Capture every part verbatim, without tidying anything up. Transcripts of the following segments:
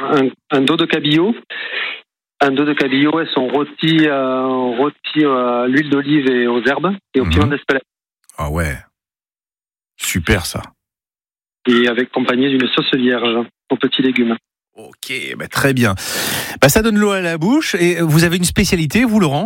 un, un dos de cabillaud. Un dos de cabillaud, elles sont rôties, euh, rôties à l'huile d'olive et aux herbes et au Mmh. piment d'Espelette. Ah ouais. Super ça. Et avec accompagné d'une sauce vierge aux petits légumes. Ok, bah très bien. Bah ça donne l'eau à la bouche. Et vous avez une spécialité, vous, Laurent ?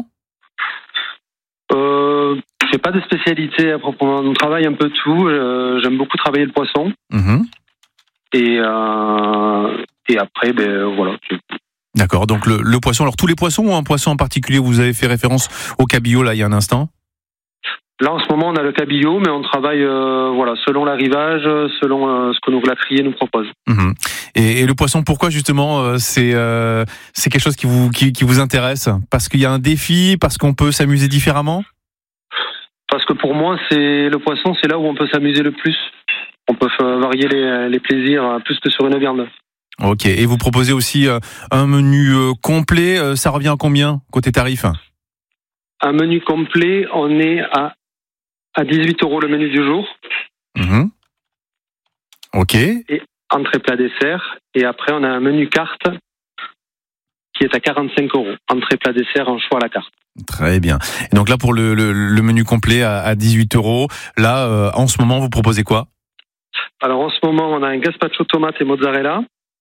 Euh, j'ai pas de spécialité à proprement. On travaille un peu tout. Euh, j'aime beaucoup travailler le poisson. Mmh. Et, euh, et après, ben voilà. D'accord, donc le, le poisson, alors tous les poissons ou un poisson en particulier ? Vous avez fait référence au cabillaud là il y a un instant. Là, en ce moment, on a le cabillaud, mais on travaille euh, voilà, selon l'arrivage, selon euh, ce que nos glaciers nous proposent. Mmh. Et, et le poisson, pourquoi justement euh, c'est euh, c'est quelque chose qui vous qui, qui vous intéresse ? Parce qu'il y a un défi, parce qu'on peut s'amuser différemment ? Parce que pour moi, c'est le poisson, c'est là où on peut s'amuser le plus. On peut faire varier les, les plaisirs plus que sur une viande. Ok, et vous proposez aussi euh, un menu euh, complet, euh, ça revient à combien côté tarif ? Un menu complet, on est à, à dix-huit euros le menu du jour. Mmh. Ok. Et entrée plat dessert. Et après, on a un menu carte qui est à quarante-cinq euros. Entrée plat dessert en choix à la carte. Très bien. Et donc là, pour le, le, le menu complet à, à dix-huit euros, là, euh, en ce moment, vous proposez quoi ? Alors, en ce moment, on a un gazpacho tomate et mozzarella.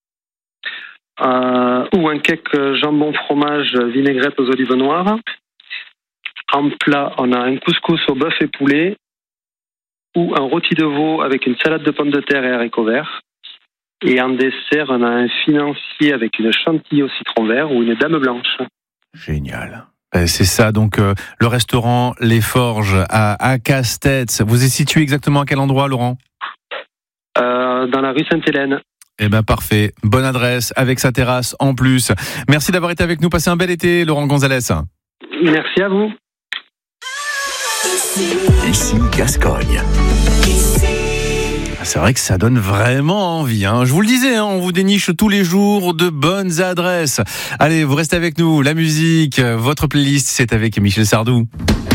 Euh, ou un cake jambon fromage vinaigrette aux olives noires. En plat, on a un couscous au bœuf et poulet ou un rôti de veau avec une salade de pommes de terre et haricots verts. Et en dessert, on a un financier avec une chantilly au citron vert ou une dame blanche. Génial. C'est ça, donc euh, le restaurant Les Forges à, à Castex. Vous êtes situé exactement à quel endroit, Laurent ? euh, Dans la rue Sainte-Hélène. Eh ben parfait, bonne adresse avec sa terrasse en plus. Merci d'avoir été avec nous, passez un bel été, Laurent Gonzalez. Merci à vous. Ici Gascogne. C'est vrai que ça donne vraiment envie, hein. Je vous le disais, hein, on vous déniche tous les jours de bonnes adresses. Allez, vous restez avec nous, la musique, votre playlist, c'est avec Michel Sardou.